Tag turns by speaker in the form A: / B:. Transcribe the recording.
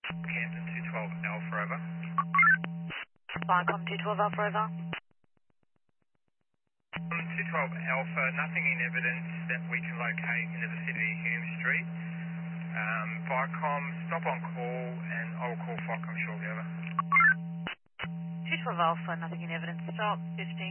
A: Camden 212 Alpha over.
B: Viacom 212 Alpha over.
A: 212 Alpha, nothing in evidence that we can locate in the vicinity of Hume Street. Viacom, stop on call and I'll call Viacom shortly over.
B: 212 Alpha, nothing in evidence. Stop, 15.